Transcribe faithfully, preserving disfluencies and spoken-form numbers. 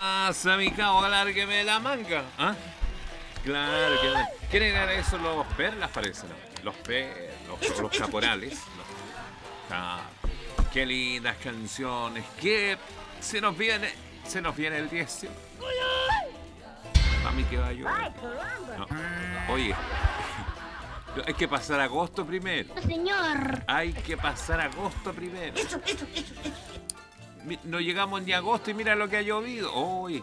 pasa, mi cabo? Alárgueme la manga. ¿Ah? Claro, que ¿quiénes eran esos? Los perlas, parece, ¿no? Los perlas, los, los caporales. Los- Ah, qué lindas canciones. ¿Qué se nos viene? Se nos viene el diez. Mami, que va a llover. No. Oye, hay que pasar agosto primero. Señor. Hay que pasar agosto primero. Mi- No llegamos ni a agosto y mira lo que ha llovido. Oye,